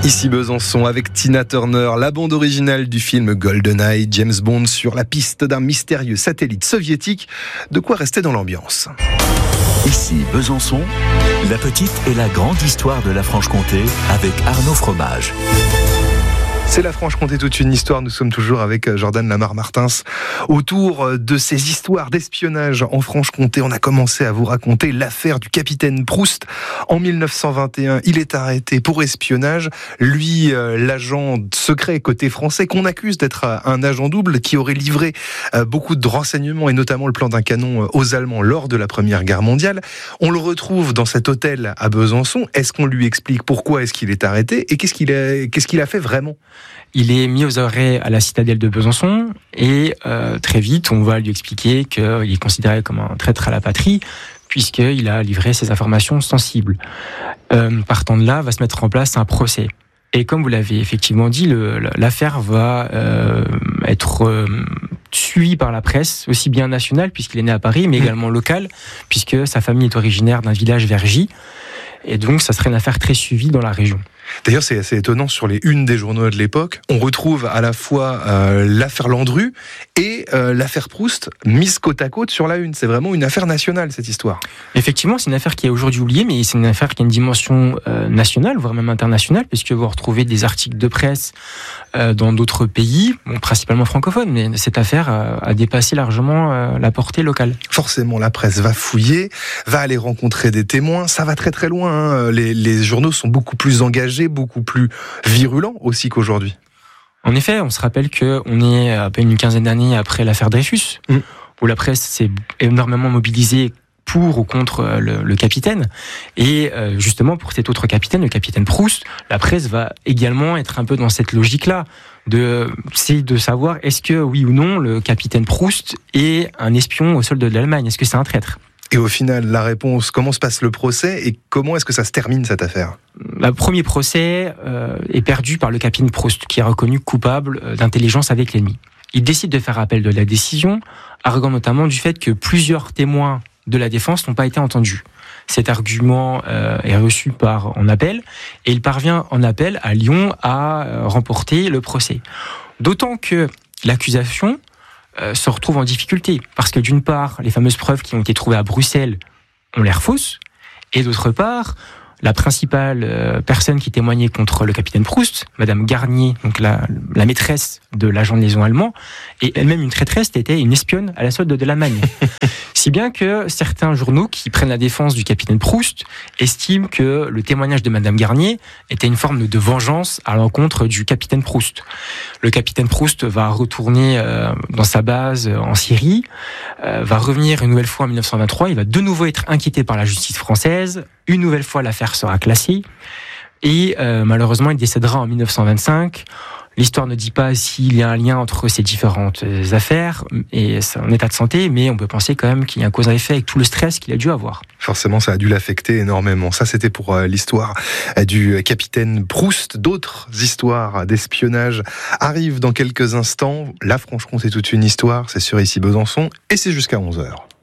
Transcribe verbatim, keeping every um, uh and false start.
Ici Besançon avec Tina Turner, la bande originale du film GoldenEye, James Bond sur la piste d'un mystérieux satellite soviétique. De quoi rester dans l'ambiance. Ici Besançon, la petite et la grande histoire de la Franche-Comté avec Arnaud Fromage. C'est la Franche-Comté, toute une histoire. Nous sommes toujours avec Jordan Lamar-Martins autour de ces histoires d'espionnage en Franche-Comté. On a commencé à vous raconter l'affaire du capitaine Proust. En mille neuf cent vingt et un, il est arrêté pour espionnage. Lui, euh, l'agent secret côté français, qu'on accuse d'être un agent double qui aurait livré euh, beaucoup de renseignements et notamment le plan d'un canon aux Allemands lors de la Première Guerre mondiale. On le retrouve dans cet hôtel à Besançon. Est-ce qu'on lui explique pourquoi est-ce qu'il est arrêté et qu'est-ce qu'il a, qu'est-ce qu'il a fait vraiment ? Il est mis aux arrêts à la citadelle de Besançon et euh, très vite, on va lui expliquer qu'il est considéré comme un traître à la patrie puisqu'il a livré ses informations sensibles. Euh, partant de là, va se mettre en place un procès. Et comme vous l'avez effectivement dit, le, l'affaire va euh, être euh, suivie par la presse, aussi bien nationale puisqu'il est né à Paris, mais également locale puisque sa famille est originaire d'un village vers Gy. Et donc, ça serait une affaire très suivie dans la région. D'ailleurs, c'est assez étonnant, sur les unes des journaux de l'époque, on retrouve à la fois euh, l'affaire Landru et euh, l'affaire Proust mises côte à côte sur la une. C'est vraiment une affaire nationale, cette histoire. Effectivement, c'est une affaire qui est aujourd'hui oubliée, mais c'est une affaire qui a une dimension euh, nationale, voire même internationale, puisque vous retrouvez des articles de presse euh, dans d'autres pays, bon, principalement francophones, mais cette affaire euh, a dépassé largement euh, la portée locale. Forcément, la presse va fouiller, va aller rencontrer des témoins, ça va très très loin. Hein. Les, les journaux sont beaucoup plus engagés, beaucoup plus virulent aussi qu'aujourd'hui. En effet, on se rappelle qu'on est à peine une quinzaine d'années après l'affaire Dreyfus, mmh. où la presse s'est énormément mobilisée pour ou contre le, le capitaine. Et euh, justement, pour cet autre capitaine, le capitaine Proust, la presse va également être un peu dans cette logique-là, de, c'est de savoir est-ce que, oui ou non, le capitaine Proust est un espion au sol de l'Allemagne, est-ce que c'est un traître ? Et au final, la réponse, comment se passe le procès et comment est-ce que ça se termine, cette affaire ? Le premier procès euh, est perdu par le capitaine Proust, qui est reconnu coupable d'intelligence avec l'ennemi. Il décide de faire appel de la décision, arguant notamment du fait que plusieurs témoins de la défense n'ont pas été entendus. Cet argument euh, est reçu par, en appel, et il parvient en appel à Lyon à euh, remporter le procès. D'autant que l'accusation se retrouvent en difficulté, parce que d'une part, les fameuses preuves qui ont été trouvées à Bruxelles ont l'air fausses, et d'autre part, la principale euh, personne qui témoignait contre le capitaine Proust, Madame Garnier, donc la, la maîtresse de l'agent de liaison allemand, et elle-même une traîtresse, était une espionne à la solde de l'Allemagne. Si bien que certains journaux qui prennent la défense du capitaine Proust estiment que le témoignage de Madame Garnier était une forme de vengeance à l'encontre du capitaine Proust. Le capitaine Proust va retourner euh, dans sa base en Syrie, euh, va revenir une nouvelle fois en mille neuf cent vingt-trois, il va de nouveau être inquiété par la justice française, une nouvelle fois l'affaire sera classée, et euh, malheureusement il décédera en mille neuf cent vingt-cinq. L'histoire ne dit pas s'il y a un lien entre ces différentes affaires et son état de santé, mais on peut penser quand même qu'il y a un cause à effet avec tout le stress qu'il a dû avoir. Forcément, ça a dû l'affecter énormément. Ça, c'était pour euh, l'histoire du capitaine Proust. D'autres histoires d'espionnage arrivent dans quelques instants. La Franche-Comté, c'est toute une histoire. C'est sur Ici Besançon et c'est jusqu'à onze heures.